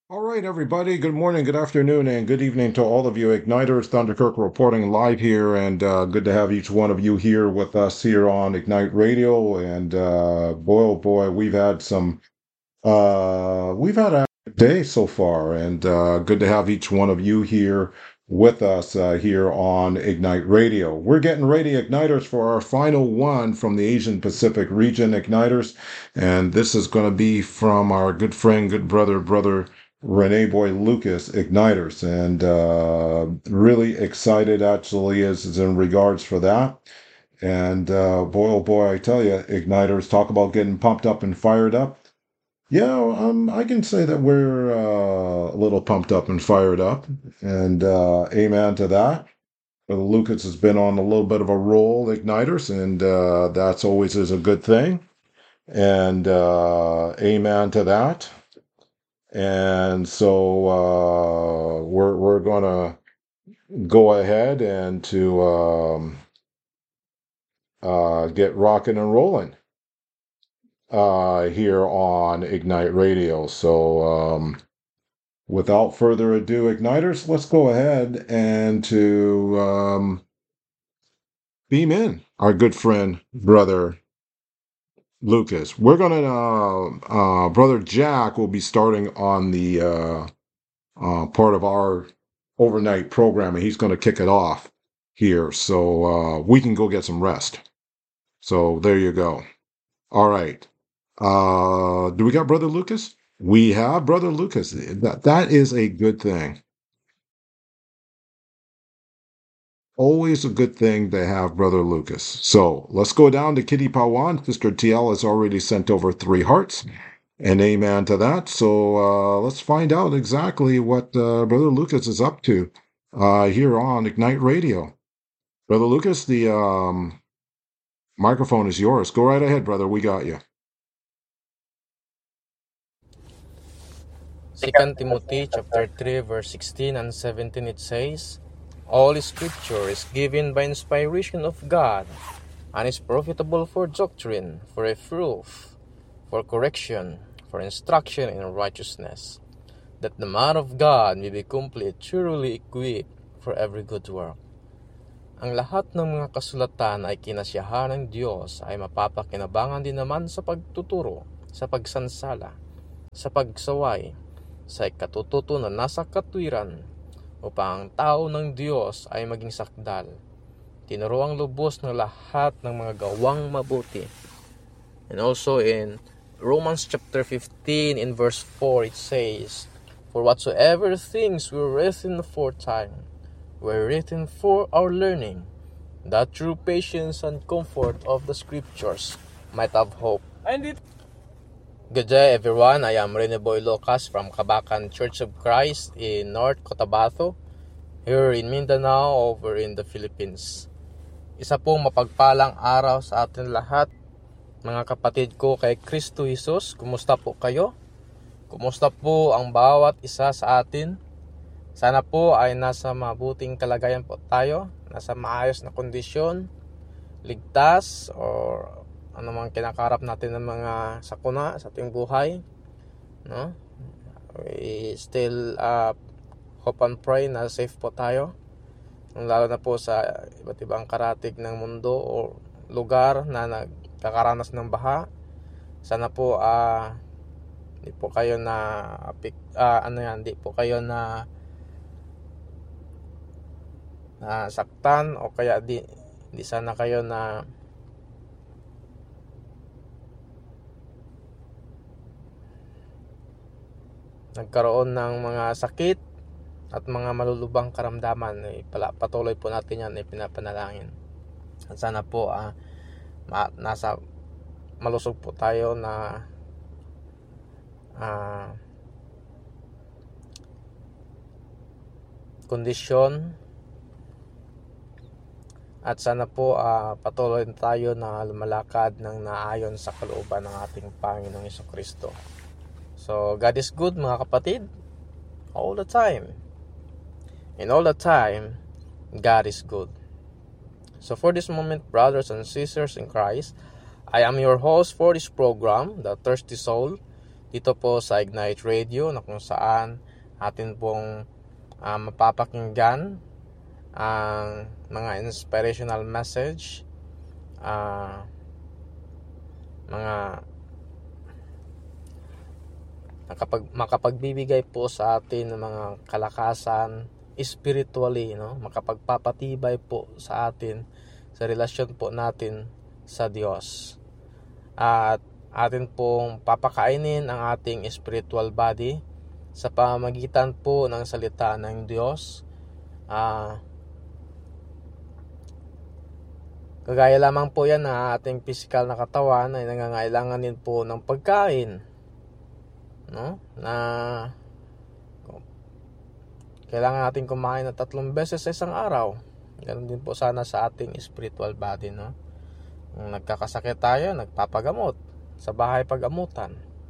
All right, everybody. Good morning, good afternoon, and good evening to all of you. Igniters, Thunder Kirk reporting live here, and good to have each one of you here with us here on Ignite Radio. And boy, oh boy, we've had a good day so far, and good to have each one of you here with us here on Ignite Radio. We're getting ready, Igniters, for our final one from the Asian Pacific region, Igniters, and this is going to be from our good friend, good brother Rene Boy Lucas, Igniters, and really excited actually is in regards for that. And boy, oh boy, I tell you, Igniters, talk about getting pumped up and fired up. Yeah, I can say that we're a little pumped up and fired up, and amen to that. Brother Lucas has been on a little bit of a roll, Igniters, and that's always is a good thing. And amen to that. And so we're gonna go ahead and to get rocking and rolling here on Ignite Radio. So without further ado, Igniters, let's go ahead and to beam in our good friend, Brother Lucas. We're going to, Brother Jack will be starting on the part of our overnight program, and he's going to kick it off here so we can go get some rest. So there you go. All right. Do we got Brother Lucas? We have Brother Lucas. That is a good thing. Always a good thing to have Brother Lucas. So let's go down to Kitty Pawan. Sister TL has already sent over 3 hearts, and amen to that. So let's find out exactly what Brother Lucas is up to here on Ignite Radio. Brother Lucas, the microphone is yours. Go right ahead, brother. We got you. 2 Timothy chapter 3 verse 16 and 17 it says, All scripture is given by inspiration of God and is profitable for doctrine, for reproof, for correction, for instruction in righteousness, that the man of God may be complete, thoroughly equipped for every good work. Ang lahat ng mga kasulatan ay kinasiyahan ng Diyos ay mapapakinabangan din naman sa pagtuturo, sa pagsansala, sa pagsaway, sa ikatututo na nasa katwiran, upang ang tao ng Diyos ay maging sakdal, tinuruang lubos ng lahat ng mga gawang mabuti. And also in Romans chapter 15 in verse 4 it says, For whatsoever things were written aforetime were written for our learning, that through patience and comfort of the scriptures might have hope. Good day everyone, I am Rene Boy Lucas from Kabakan Church of Christ in North Cotabato, here in Mindanao, over in the Philippines. Isa pong mapagpalang araw sa atin lahat, mga kapatid ko kay Kristo Jesus. Kumusta po kayo? Kumusta po ang bawat isa sa atin? Sana po ay nasa mabuting kalagayan po tayo, nasa maayos na kondisyon, ligtas, or anumang kinakarap natin ng mga sakuna sa ating buhay. No? We still hope and pray na safe po tayo, lalo na po sa iba't ibang karatig ng mundo o lugar na nagkakaranas ng baha. Sana po hindi po kayo hindi po kayo na saktan, o kaya di sana kayo na nagkaroon ng mga sakit at mga malulubang karamdaman. Patuloy po natin yan, pinapanalangin. At sana po nasa malusog po tayo na kondisyon, at sana po patuloy tayo na lumalakad ng naayon sa kalooban ng ating Panginoong Jesucristo. So God is good, mga kapatid, all the time. And all the time, God is good. So for this moment, brothers and sisters in Christ, I am your host for this program, The Thirsty Soul. dito po sa Ignite Radio, na kung saan atin pong mapapakinggan ang mga inspirational message, mga makapagbibigay po sa atin ng mga kalakasan spiritually, no? Makapagpapatibay po sa atin sa relasyon po natin sa Diyos. At atin pong papakainin ang ating spiritual body sa pamamagitan po ng salita ng Diyos. Kagaya lamang po yan na ating physical na katawan ay nangangailangan din po ng pagkain, no? Na kailangan natin kumain na 3 beses sa isang araw. Ganun din po sana sa ating spiritual body, no? Kung nagkakasakit tayo, nagpapagamot sa bahay pagamutan.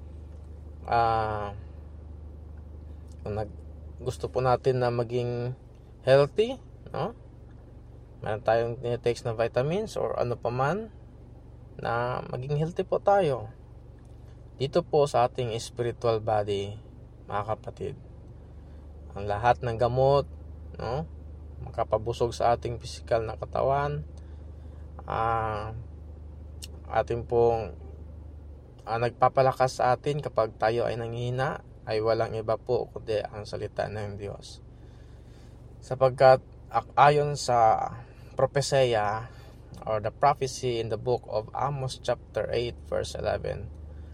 Kung gusto po natin na maging healthy, no? Meron tayong tine-takes na vitamins or ano pa man na maging healthy po tayo. Dito po sa ating spiritual body, mga kapatid, ang lahat ng gamot, no, makapabusog sa ating physical na katawan, ating pong nagpapalakas sa atin kapag tayo ay nanghihina, ay walang iba po kundi ang salita ng Diyos. Sapagkat ayon sa propesya or the prophecy in the book of Amos chapter 8 verse 11,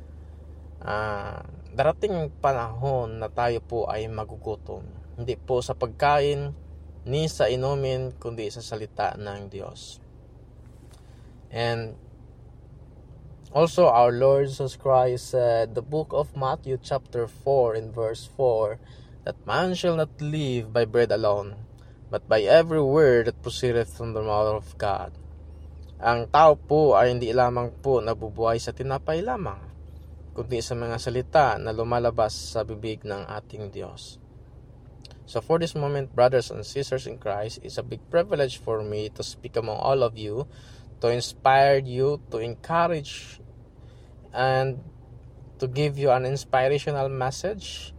darating ang panahon na tayo po ay magugutom, hindi po sa pagkain ni sa inumin, kundi sa salita ng Diyos. And also our Lord Jesus Christ said, the book of Matthew chapter 4 in verse 4, that man shall not live by bread alone, but by every word that proceedeth from the mouth of God. Ang tao po ay hindi lamang po nabubuhay sa tinapay lamang, kundi sa mga salita na lumalabas sa bibig ng ating Diyos. So for this moment, brothers and sisters in Christ, it's a big privilege for me to speak among all of you, to inspire you, to encourage, and to give you an inspirational message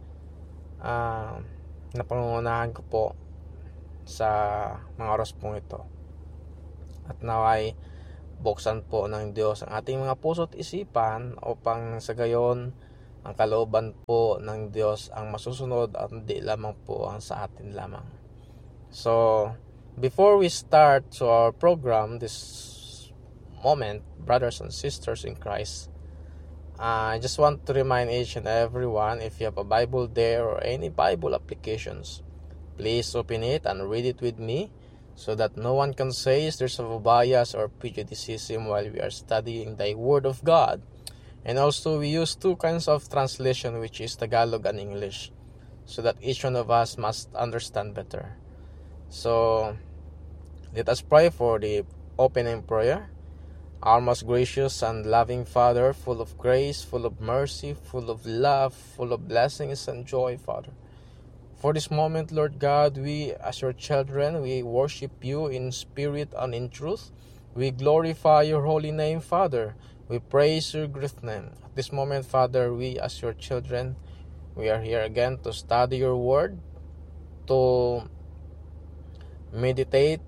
na pangungunahan ko po sa mga oras pong ito. At naway buksan po ng Diyos ang ating mga puso at isipan upang sa gayon ang kalooban po ng Diyos ang masusunod at hindi lamang po ang sa atin lamang. So, before we start to our program this moment, brothers and sisters in Christ, I just want to remind each and everyone, if you have a Bible there or any Bible applications, please open it and read it with me so that no one can say there's a bias or prejudice while we are studying the Word of God. And also we use 2 kinds of translation, which is Tagalog and English, so that each one of us must understand better. So let us pray for the opening prayer. Our most gracious and loving Father, full of grace, full of mercy, full of love, full of blessings and joy, Father. For this moment, Lord God, we as your children, we worship you in spirit and in truth. We glorify your holy name, Father. We praise your great name. At this moment, Father, we as your children, we are here again to study your word, to meditate,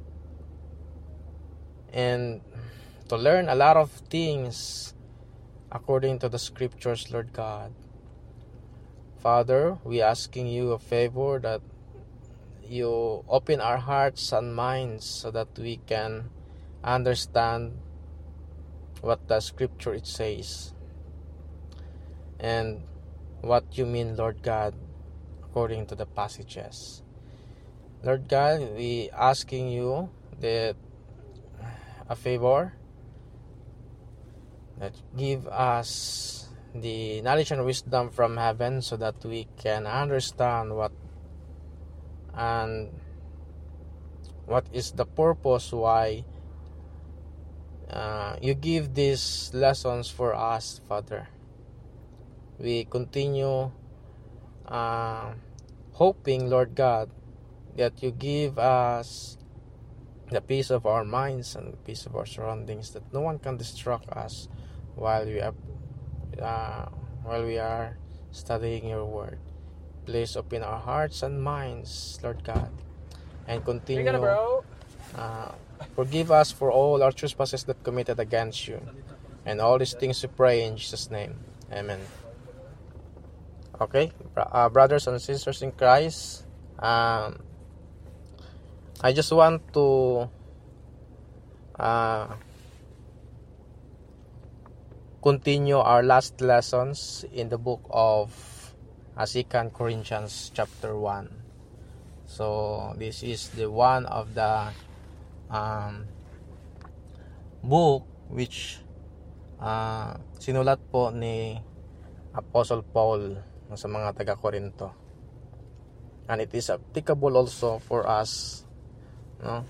and to learn a lot of things according to the scriptures, Lord God. Father, we asking you a favor that you open our hearts and minds so that we can understand what the scripture it says and what you mean, Lord God, according to the passages. Lord God, we asking you that a favor, that give us the knowledge and wisdom from heaven so that we can understand what is the purpose why you give these lessons for us, Father. We continue hoping, Lord God, that you give us the peace of our minds and the peace of our surroundings, that no one can distract us while we are while we are studying your word. Please open our hearts and minds, Lord God, and continue. Forgive us for all our trespasses that committed against you, and all these things we pray in Jesus' name. Amen. Okay, brothers and sisters in Christ, I just want to continue our last lessons in the book of 2 Corinthians chapter 1. So this is the one of the book which sinulat po ni Apostle Paul sa mga taga-Korinto, and it is applicable also for us, no?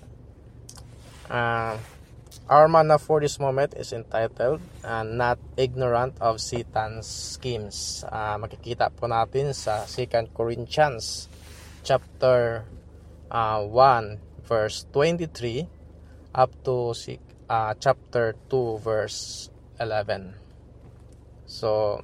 Our manna for this moment is entitled Not Ignorant of Satan's Schemes. Makikita po natin sa 2 Corinthians chapter 1 verse 23 up to chapter 2 verse 11. So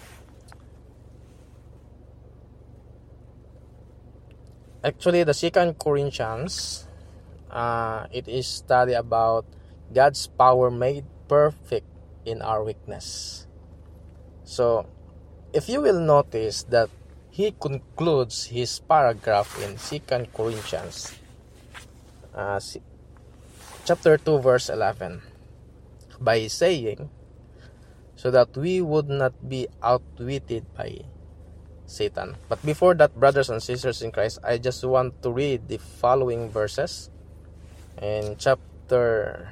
actually the 2 Corinthians, it is study about God's power made perfect in our weakness. So if you will notice that he concludes his paragraph in 2 Corinthians chapter 2 verse 11 by saying, so that we would not be outwitted by Satan. But before that, brothers and sisters in Christ, I just want to read the following verses in chapter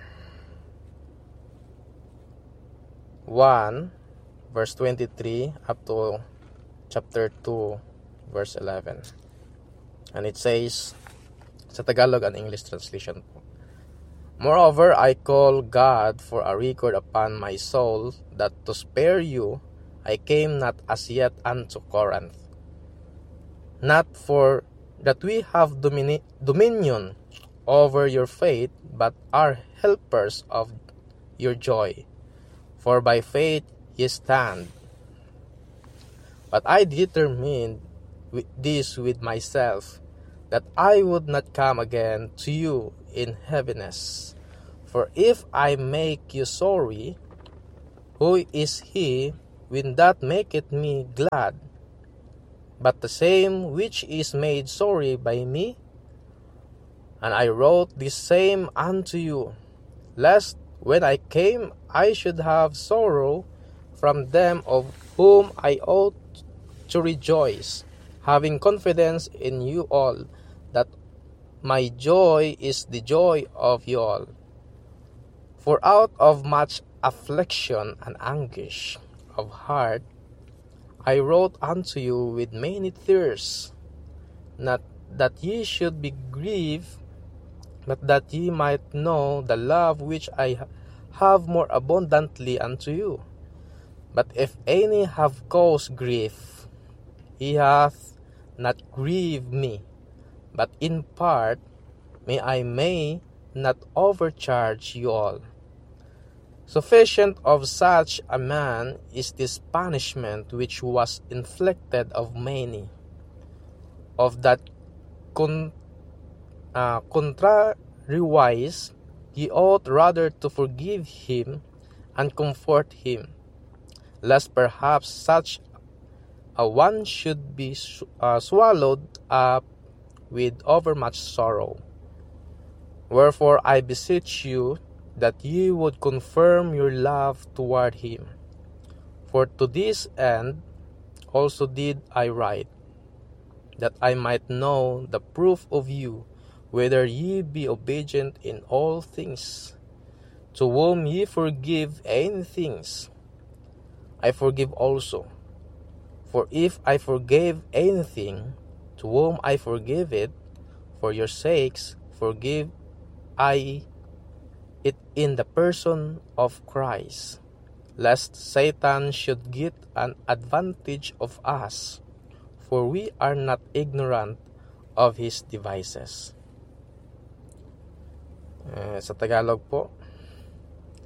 1 verse 23 up to chapter 2 verse 11. And it says, sa Tagalog and English translation po, moreover, I call God for a record upon my soul that to spare you I came not as yet unto Corinth, not for that we have dominion over your faith, but are helpers of your joy. For by faith ye stand. But I determined this with myself, that I would not come again to you in heaviness. For if I make you sorry, who is he when that maketh me glad, but the same which is made sorry by me? And I wrote this same unto you, lest when I came I should have sorrow from them of whom I ought to rejoice, having confidence in you all, that my joy is the joy of you all. For out of much affliction and anguish of heart I wrote unto you with many tears, not that ye should be grieved, but that ye might know the love which I have more abundantly unto you. But if any have caused grief, he hath not grieved me, but in part I may not overcharge you all. Sufficient of such a man is this punishment which was inflicted of many. Of that contrariwise, ye ought rather to forgive him and comfort him, lest perhaps such a one should be swallowed up with overmuch sorrow. Wherefore I beseech you that ye would confirm your love toward him. For to this end also did I write, that I might know the proof of you, whether ye be obedient in all things. To whom ye forgive any things, I forgive also. For if I forgave anything, to whom I forgive it, for your sakes forgive I it in the person of Christ, lest Satan should get an advantage of us, for we are not ignorant of his devices. Sa Tagalog po,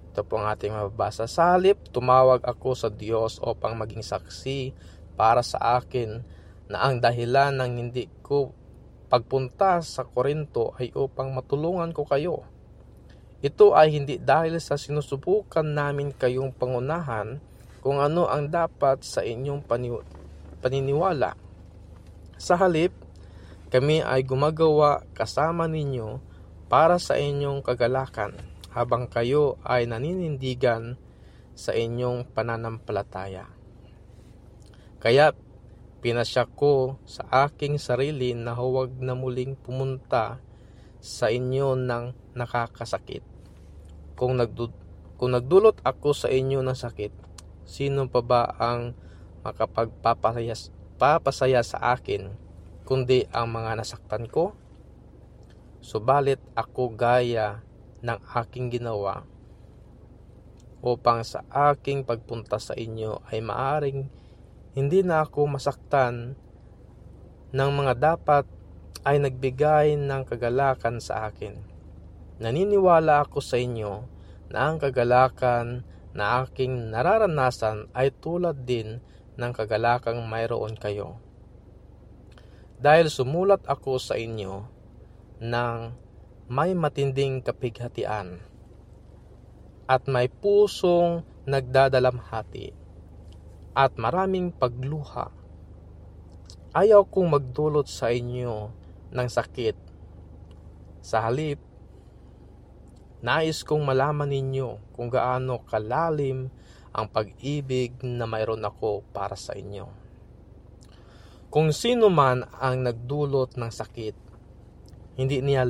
Ito po ang ating mababasa. Sa halip, tumawag ako sa Diyos upang maging saksi para sa akin na ang dahilan ng hindi ko pagpunta sa Korinto ay upang matulungan ko kayo. Ito ay hindi dahil sa sinusubukan namin kayong pangunahan kung ano ang dapat sa inyong paniniwala. Sa halip, kami ay gumagawa kasama ninyo para sa inyong kagalakan habang kayo ay naninindigan sa inyong pananampalataya. Kaya pinasya ko sa aking sarili na huwag na muling pumunta sa inyo ng nakakasakit. Kung nagdulot ako sa inyo ng sakit, sino pa ba ang makapagpapasaya sa akin kundi ang mga nasaktan ko? Subalit ako gaya ng aking ginawa upang sa aking pagpunta sa inyo ay maaring hindi na ako masaktan ng mga dapat ay nagbigay ng kagalakan sa akin. Naniniwala ako sa inyo na ang kagalakan na aking nararanasan ay tulad din ng kagalakang mayroon kayo. Dahil sumulat ako sa inyo ng may matinding kapighatian at may pusong nagdadalamhati at maraming pagluha. Ayaw kong magdulot sa inyo ng sakit. Sa halip, nais kong malaman ninyo kung gaano kalalim ang pag-ibig na mayroon ako para sa inyo. Kung sino man ang nagdulot ng sakit, hindi niya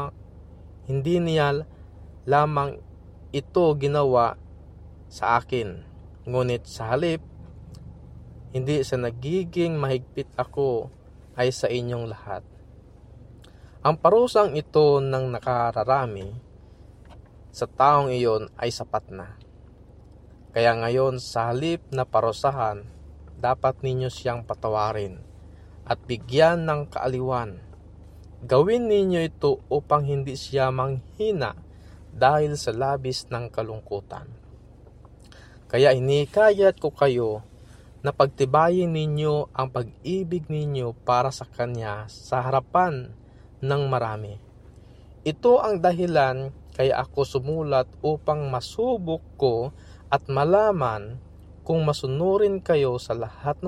lamang ito ginawa sa akin, ngunit sa halip, hindi sa nagiging mahigpit ako ay sa inyong lahat. Ang parusang ito ng nakararami sa taong iyon ay sapat na. Kaya ngayon sa halip na parusahan, dapat ninyo siyang patawarin at bigyan ng kaaliwan. Gawin ninyo ito upang hindi siya manghina dahil sa labis ng kalungkutan. Kaya hinikayat ko kayo na pagtibayin ninyo ang pag-ibig ninyo para sa Kanya sa harapan ng marami. Ito ang dahilan kaya ako sumulat upang masubok ko at malaman kung masunurin kayo sa lahat ng